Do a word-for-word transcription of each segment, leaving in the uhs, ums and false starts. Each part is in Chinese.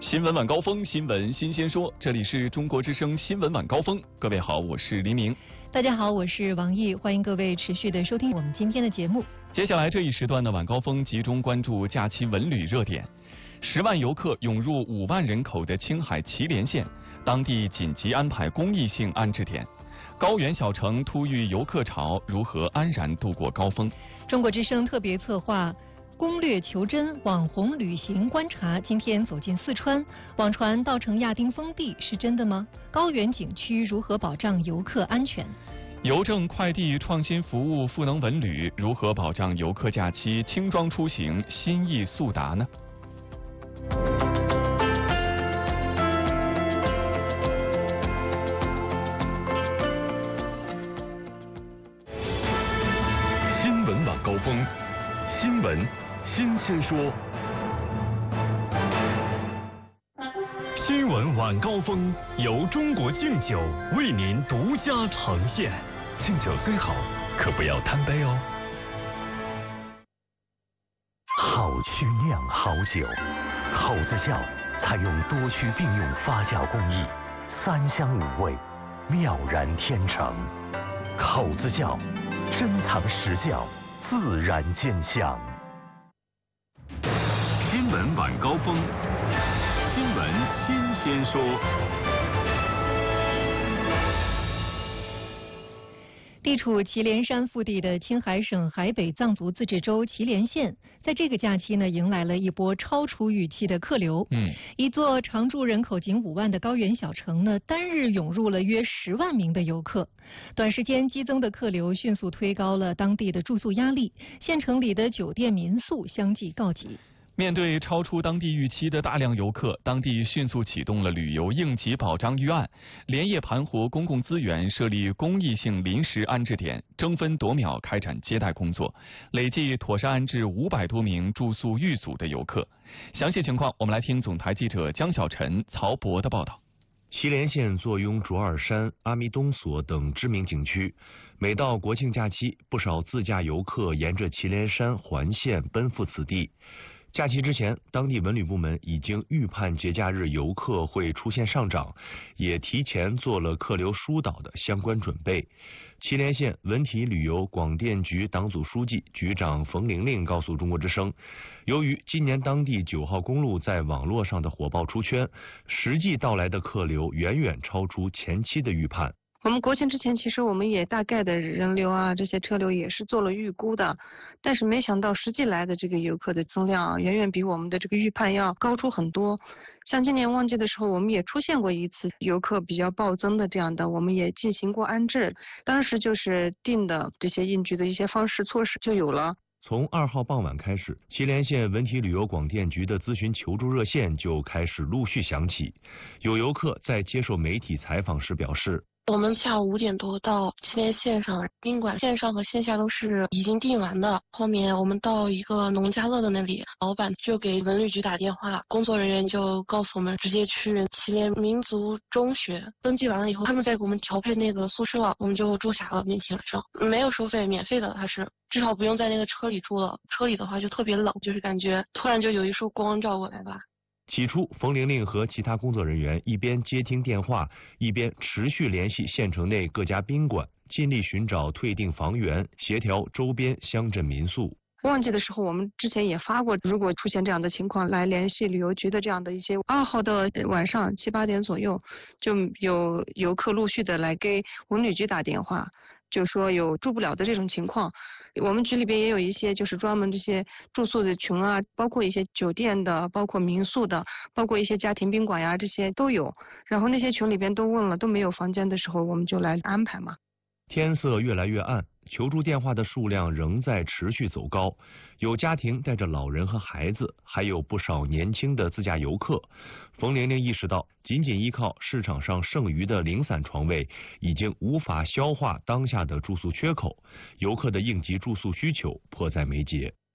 新闻晚高峰，新闻新鲜说，这里是中国之声新闻晚高峰。各位好，我是黎明。 大家好，我是王毅，欢迎各位持续的收听我们今天的节目。 接下来这一时段的晚高峰集中关注假期文旅热点。十万游客涌入五万人口的青海祁连县，当地紧急安排公益性安置点。高原小城突遇游客潮，如何安然度过高峰？ 中国之声特别策划攻略求真网红旅行观察，今天走进四川，网传稻城亚丁封闭是真的吗？高原景区如何保障游客安全？ 邮政快递创新服务赋能文旅，如何保障游客假期轻装出行心意速达呢？新闻晚高峰，新闻新鲜说。 新闻晚高峰由中国敬酒为您独家呈现。 敬酒虽好，可不要贪杯哦。好曲酿好酒，口子窖采用多区并用发酵工艺，三香五味，妙然天成。口子窖珍藏实窖，自然见香。 新闻晚高峰，新闻新鲜说。 地处祁连山腹地的青海省海北藏族自治州祁连县，在这个假期呢，迎来了一波超出预期的客流。 嗯， 一座常住人口仅五万的高原小城呢，单日涌入了约十万名的游客。短时间激增的客流迅速推高了当地的住宿压力，县城里的酒店民宿相继告急。 面对超出当地预期的大量游客，当地迅速启动了旅游应急保障预案，连夜盘活公共资源，设立公益性临时安置点，争分夺秒开展接待工作，累计妥善安置五百多名住宿遇阻的游客。详细情况，我们来听总台记者江小晨、曹博的报道。 祁连县坐拥卓尔山、阿弥东所等知名景区，每到国庆假期，不少自驾游客沿着祁连山环线奔赴此地。假期之前，当地文旅部门已经预判节假日游客会出现上涨，也提前做了客流疏导的相关准备。祁连县文体旅游广电局党组书记、局长冯玲玲告诉中国之声，由于今年当地九号公路在网络上的火爆出圈，实际到来的客流远远超出前期的预判。 我们国庆之前，其实我们也大概的人流啊，这些车流也是做了预估的，但是没想到实际来的这个游客的增量啊，远远比我们的这个预判要高出很多。像今年旺季的时候，我们也出现过一次游客比较暴增的这样的，我们也进行过安置，当时就是定的这些应急的一些方式措施就有了。 从二号傍晚开始，祁连县文体旅游广电局的咨询求助热线就开始陆续响起。有游客在接受媒体采访时表示， 我们下午五点多到祁连县上宾馆，线上和线下都是已经订完的。后面我们到一个农家乐的那里，老板就给文旅局打电话，工作人员就告诉我们直接去祁连民族中学登记完了以后，他们再给我们调配那个宿舍，我们就住下了。那天晚上没有收费，免费的，它是至少不用在那个车里住了。车里的话就特别冷，就是感觉突然就有一束光照过来吧。 起初，冯玲玲和其他工作人员一边接听电话，一边持续联系县城内各家宾馆，尽力寻找退订房源，协调周边乡镇民宿。 旺季的时候，我们之前也发过，如果出现这样的情况，来联系旅游局的这样的一些。二号的晚上七八点左右，就有游客陆续的来给文旅局打电话，就说有住不了的这种情况。我们局里边也有一些就是专门这些住宿的群啊，包括一些酒店的，包括民宿的，包括一些家庭宾馆呀，这些都有。然后那些群里边都问了，都没有房间的时候，我们就来安排嘛。 天色越来越暗，求助电话的数量仍在持续走高，有家庭带着老人和孩子，还有不少年轻的自驾游客。冯玲玲意识到，仅仅依靠市场上剩余的零散床位，已经无法消化当下的住宿缺口，游客的应急住宿需求迫在眉睫。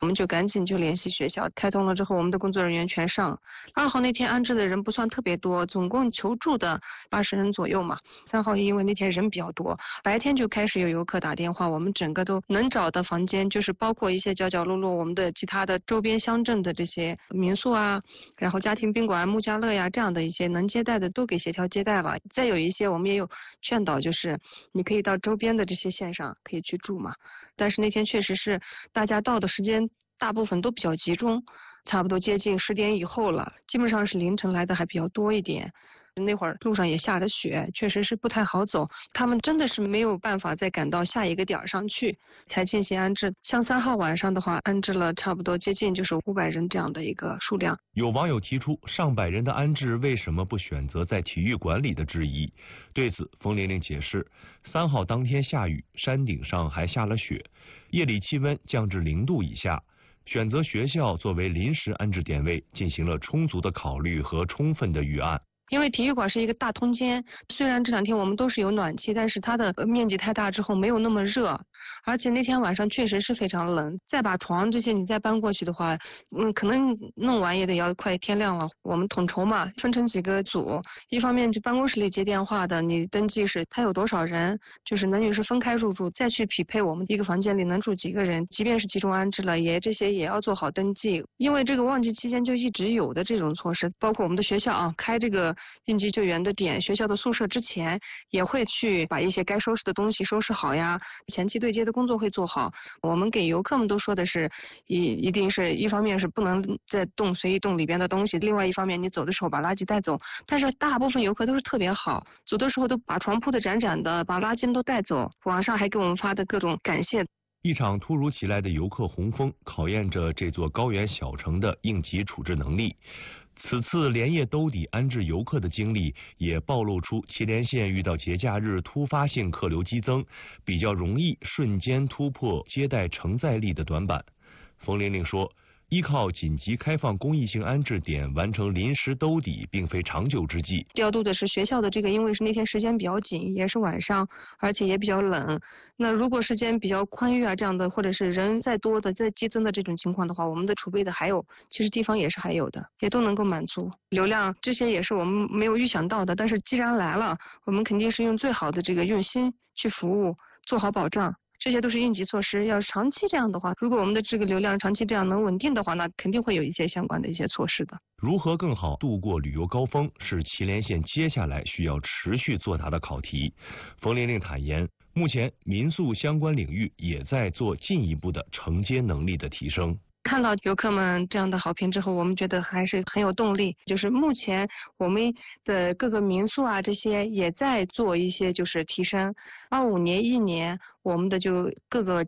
我们就赶紧就联系学校，开通了之后，我们的工作人员全上。二号那天安置的人不算特别多，总共求助的八十人左右嘛。三号因为那天人比较多，白天就开始有游客打电话，我们整个都能找的房间，就是包括一些角角落落，我们的其他的周边乡镇的这些民宿啊，然后家庭宾馆、木家乐呀这样的一些能接待的都给协调接待了。再有一些我们也有劝导，就是你可以到周边的这些县上可以去住嘛。但是那天确实是大家到的时间大部分都比较集中，差不多接近十点以后了，基本上是凌晨来的还比较多一点。那会儿路上也下着雪，确实是不太好走，他们真的是没有办法再赶到下一个点上去才进行安置。像三号晚上的话，安置了差不多接近就是五百人这样的一个数量。 有网友提出上百人的安置为什么不选择在体育馆里的质疑，对此冯玲玲解释，三号当天下雨，山顶上还下了雪，夜里气温降至零度以下，选择学校作为临时安置点位，进行了充足的考虑和充分的预案。 因为体育馆是一个大通间，虽然这两天我们都是有暖气，但是它的面积太大之后没有那么热，而且那天晚上确实是非常冷，再把床这些你再搬过去的话，嗯，可能弄完也得要快天亮了。我们统筹嘛，分成几个组，一方面就办公室里接电话的，你登记是他有多少人，就是男女是分开入住，再去匹配我们一个房间里能住几个人，即便是集中安置了，也这些也要做好登记。因为这个旺季期间就一直有的这种措施，包括我们的学校啊，开这个应急救援的点，学校的宿舍之前也会去把一些该收拾的东西收拾好呀，前期对接的工作会做好。我们给游客们都说的是，一一定是一方面是不能再动随意动里边的东西，另外一方面你走的时候把垃圾带走。但是大部分游客都是特别好，走的时候都把床铺的展展的，把垃圾都带走，网上还给我们发的各种感谢。 一场突如其来的游客洪峰，考验着这座高原小城的应急处置能力。此次连夜兜底安置游客的经历，也暴露出祁连县遇到节假日突发性客流激增，比较容易瞬间突破接待承载力的短板。冯玲玲说，依靠紧急开放公益性安置点完成临时兜底，并非长久之计。 调度的是学校的这个，因为是那天时间比较紧，也是晚上，而且也比较冷。那如果时间比较宽裕啊，这样的，或者是人再多的、再激增的这种情况的话，我们的储备的还有，其实地方也是还有的，也都能够满足流量。这些也是我们没有预想到的，但是既然来了，我们肯定是用最好的这个用心去服务，做好保障。这些都是应急措施，要长期这样的话，如果我们的这个流量长期这样能稳定的话，那肯定会有一些相关的一些措施的。 如何更好度过旅游高峰，是祁连县接下来需要持续作答的考题。冯玲玲坦言，目前民宿相关领域也在做进一步的承接能力的提升。 看到游客们这样的好评之后，我们觉得还是很有动力。就是目前我们的各个民宿啊，这些也在做一些就是提升。二五年一年，我们的就各个